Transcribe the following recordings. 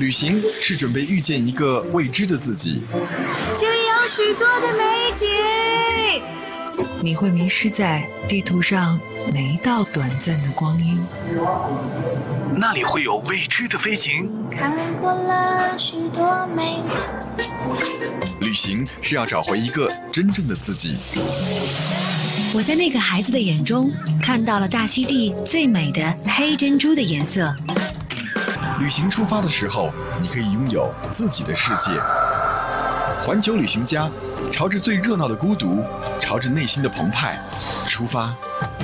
旅行是准备遇见一个未知的自己， 这里有许多的美景， 你会迷失在地图上每一道短暂的光阴。 那里会有未知的飞行。 看过了许多美景。 旅行是要找回一个真正的自己。 我在那个孩子的眼中看到了大溪地最美的黑珍珠的颜色。 旅行出发的时候，你可以拥有自己的世界。环球旅行家，朝着最热闹的孤独，朝着内心的澎湃出发。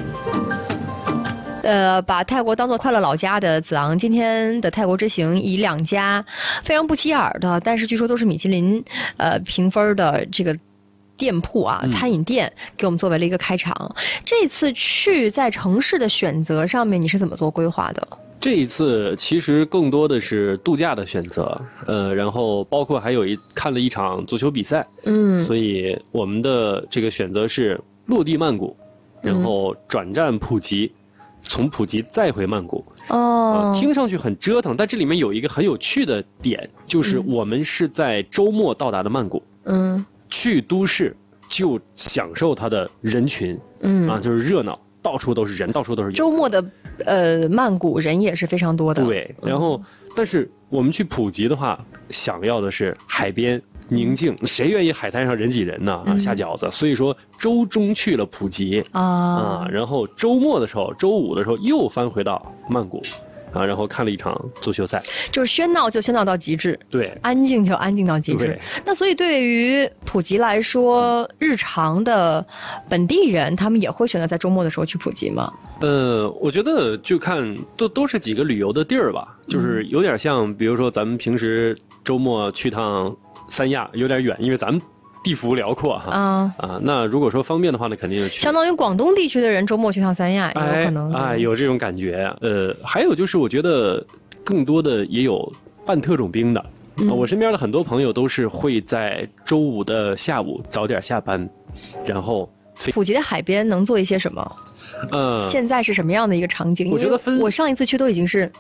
把泰国当作快乐老家的子昂，今天的泰国之行以2家非常不起眼的，但是据说都是米其林评分的这个店铺啊，餐饮店给我们作为了一个开场。这次去在城市的选择上面，你是怎么做规划的？ 这一次其实更多的是度假的选择，然后包括还有看了一场足球比赛，所以我们的这个选择是落地曼谷，然后转战普吉，从普吉再回曼谷。听上去很折腾，但这里面有一个很有趣的点，就是我们是在周末到达的曼谷，去都市就享受它的人群，就是热闹。到处都是人，到处都是人。 周末的曼谷人也是非常多的。 对，然后但是我们去普吉的话，想要的是海边宁静，谁愿意海滩上人挤人呢？下饺子。所以说周中去了普吉然后周末的时候，周五的时候又翻回到曼谷。然后看了一场足球赛， 就是喧闹就喧闹到极致， 对， 安静就安静到极致。那所以对于普吉来说，日常的本地人他们也会选择在周末的时候去普吉吗？ 我觉得就看都是几个旅游的地儿吧，就是有点像，比如说咱们平时周末去趟三亚，有点远，因为咱们地幅辽阔哈那如果说方便的话呢，肯定就去。 相当于广东地区的人周末去趟三亚，也有可能。 有这种感觉。还有就是我觉得更多的也有扮特种兵的。我身边的很多朋友都是会在周五的下午早点下班，然后普吉的海边能做一些什么？现在是什么样的一个场景？ 我觉得我上一次去都已经是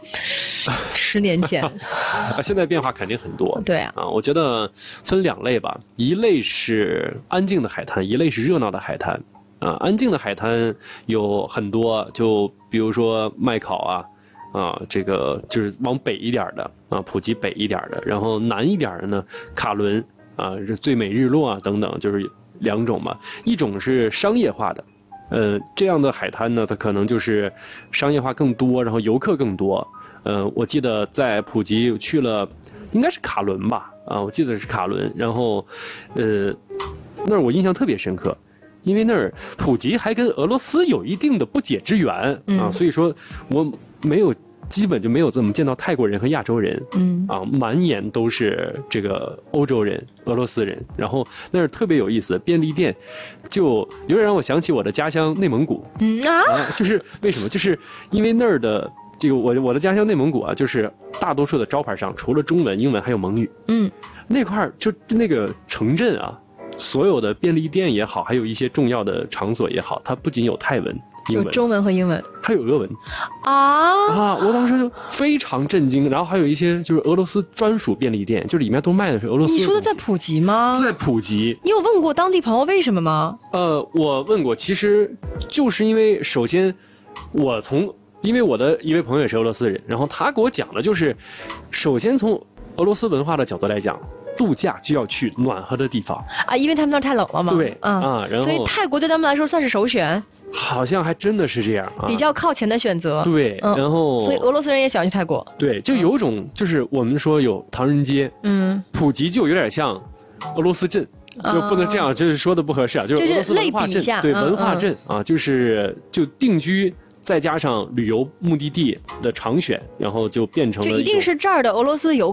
10年前， 现在变化肯定很多。 对啊， 我觉得分2类吧，一类是安静的海滩，一类是热闹的海滩。安静的海滩有很多，就比如说麦考这个就是往北一点的普吉北一点的，然后南一点的呢，卡伦最美日落等等，就是2种嘛。一种是商业化的。这样的海滩呢，它可能就是商业化更多，然后游客更多。我记得在普吉去了，应该是卡伦吧？我记得是卡伦。然后，那儿我印象特别深刻，因为那儿普吉还跟俄罗斯有一定的不解之缘所以说我基本就没有怎么见到泰国人和亚洲人，满眼都是这个欧洲人、俄罗斯人。然后那儿特别有意思，便利店就有点让我想起我的家乡内蒙古。就是为什么？就是因为那儿的这个我的家乡内蒙古就是大多数的招牌上除了中文、英文还有蒙语。那块儿就那个城镇所有的便利店也好，还有一些重要的场所也好，它不仅有泰文。 有中文和英文， 还有俄文我当时就非常震惊。然后还有一些就是俄罗斯专属便利店，就里面都卖的是俄罗斯。 你说的在普吉吗？ 在普吉。 你有问过当地朋友为什么吗？ 我问过，其实就是因为首先因为我的一位朋友也是俄罗斯人，然后他给我讲的就是，首先从俄罗斯文化的角度来讲，度假就要去暖和的地方因为他们那儿太冷了嘛。 对然后所以泰国对他们来说算是首选。 好像还真的是这样比较靠前的选择。 对，然后所以俄罗斯人也喜欢去泰国。 对，就有种就是我们说有唐人街，普吉就有点像俄罗斯镇，就不能这样，就是说的不合适就是俄罗斯文化镇，对，文化镇就定居。再加上旅游目的地的常选，然后就变成了就一定是这儿的俄罗斯游